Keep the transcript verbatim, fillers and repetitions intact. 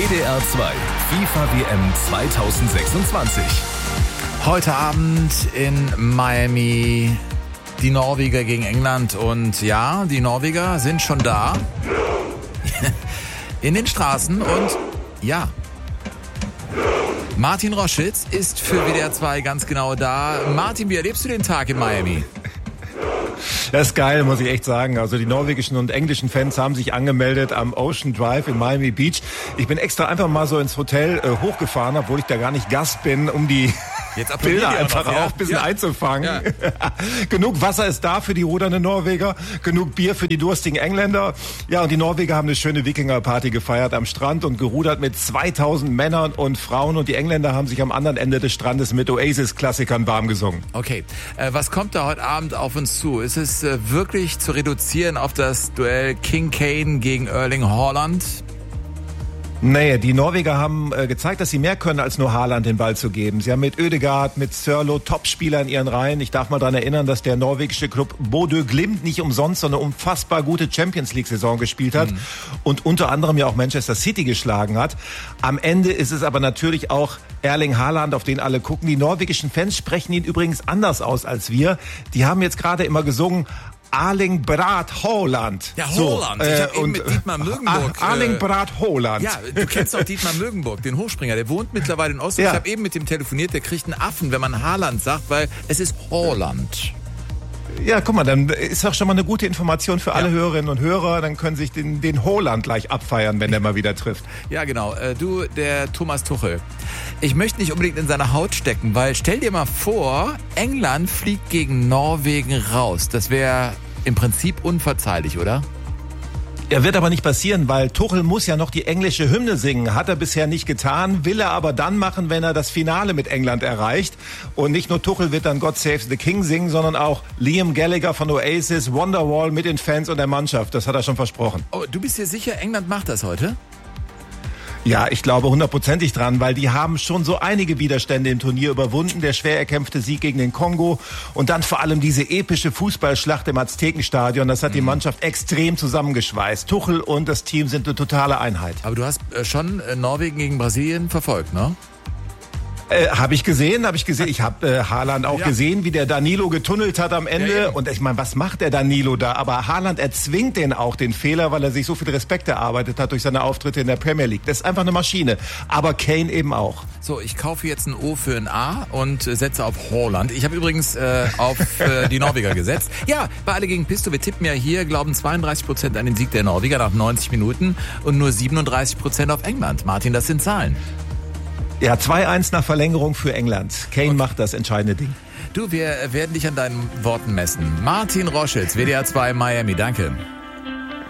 D R zwei FIFA W M zweitausendsechsundzwanzig. Heute Abend in Miami die Norweger gegen England. Und ja, die Norweger sind schon da. In den Straßen. Und ja, Martin Roschitz ist für W D R zwei ganz genau da. Martin, wie erlebst du den Tag in Miami? Das ist geil, muss ich echt sagen. Also die norwegischen und englischen Fans haben sich angemeldet am Ocean Drive in Miami Beach. Ich bin extra einfach mal so ins Hotel äh, hochgefahren, obwohl ich da gar nicht Gast bin, um die Jetzt Bilder einfach noch, ja? auch ein bisschen ja. einzufangen. Ja. Genug Wasser ist da für die rudernden Norweger, genug Bier für die durstigen Engländer. Ja, und die Norweger haben eine schöne Wikinger-Party gefeiert am Strand und gerudert mit zweitausend Männern und Frauen. Und die Engländer haben sich am anderen Ende des Strandes mit Oasis-Klassikern warm gesungen. Okay, äh, was kommt da heute Abend auf uns zu? Ist es äh, wirklich zu reduzieren auf das Duell King Kane gegen Erling Haaland? Nee, die Norweger haben äh, gezeigt, dass sie mehr können, als nur Haaland den Ball zu geben. Sie haben mit Ødegaard, mit Sørloth Topspieler in ihren Reihen. Ich darf mal daran erinnern, dass der norwegische Club Bodø Glimt nicht umsonst so eine unfassbar gute Champions-League-Saison gespielt hat mhm. und unter anderem ja auch Manchester City geschlagen hat. Am Ende ist es aber natürlich auch Erling Haaland, auf den alle gucken. Die norwegischen Fans sprechen ihn übrigens anders aus als wir. Die haben jetzt gerade immer gesungen, Erling Braut Haaland. Ja, Haaland. So, äh, ich habe eben mit Dietmar Mögenburg. Erling Braut Haaland. Ja, du kennst doch Dietmar Mögenburg, den Hochspringer. Der wohnt mittlerweile in Oslo. Ja. Ich habe eben mit dem telefoniert. Der kriegt einen Affen, wenn man Haaland sagt, weil es ist Haaland. Ja, guck mal, dann ist doch schon mal eine gute Information für alle ja. Hörerinnen und Hörer. Dann können sich den, den Haaland gleich abfeiern, wenn der mal wieder trifft. Ja, genau. Äh, du, der Thomas Tuchel. Ich möchte nicht unbedingt in seine Haut stecken, weil stell dir mal vor, England fliegt gegen Norwegen raus. Das wäre im Prinzip unverzeihlich, oder? Er wird aber nicht passieren, weil Tuchel muss ja noch die englische Hymne singen. Hat er bisher nicht getan, will er aber dann machen, wenn er das Finale mit England erreicht. Und nicht nur Tuchel wird dann God Save the King singen, sondern auch Liam Gallagher von Oasis, Wonderwall mit den Fans und der Mannschaft. Das hat er schon versprochen. Oh, du bist dir sicher, England macht das heute? Ja, ich glaube hundertprozentig dran, weil die haben schon so einige Widerstände im Turnier überwunden. Der schwer erkämpfte Sieg gegen den Kongo und dann vor allem diese epische Fußballschlacht im Aztekenstadion. Das hat die Mannschaft extrem zusammengeschweißt. Tuchel und das Team sind eine totale Einheit. Aber du hast äh, schon äh, Norwegen gegen Brasilien verfolgt, ne? Äh, habe ich gesehen, habe ich gesehen. Ich habe äh, Haaland auch ja. gesehen, wie der Danilo getunnelt hat am Ende. Ja, und ich meine, was macht der Danilo da? Aber Haaland erzwingt den auch, den Fehler, weil er sich so viel Respekt erarbeitet hat durch seine Auftritte in der Premier League. Das ist einfach eine Maschine. Aber Kane eben auch. So, ich kaufe jetzt ein O für ein A und äh, setze auf Haaland. Ich habe übrigens äh, auf äh, die Norweger gesetzt. Ja, bei Alle gegen Pisto, wir tippen ja hier, glauben zweiunddreißig Prozent an den Sieg der Norweger nach neunzig Minuten und nur siebenunddreißig Prozent auf England. Martin, das sind Zahlen. Ja, zwei eins nach Verlängerung für England. Kane okay. macht das entscheidende Ding. Du, wir werden dich an deinen Worten messen. Martin Roschitz, W D R zwei Miami, danke.